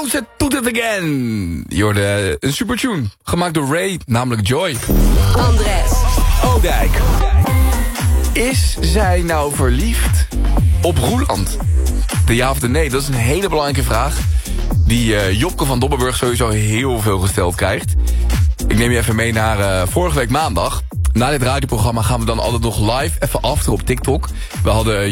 Rose doet het again. Je hoorde een supertune, gemaakt door Ray, namelijk Joy. Andres Oudijk. Is zij nou verliefd op Roeland? De ja of de nee, dat is een hele belangrijke vraag. Die Jopke van Dobbenburg sowieso heel veel gesteld krijgt. Ik neem je even mee naar vorige week maandag. Na dit radioprogramma gaan we dan altijd nog live even after op TikTok. We hadden